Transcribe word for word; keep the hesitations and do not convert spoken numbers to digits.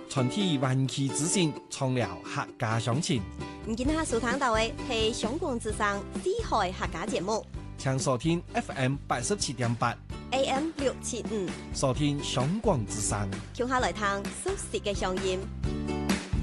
全體灣區之星，創了客家鄉情。 唔見下收聽到嘅係香港之聲四海客家節目， 請收聽 F M 八十七點八 A M 六七五， 收聽香港之聲。 聽下來聽熟悉嘅鄉音。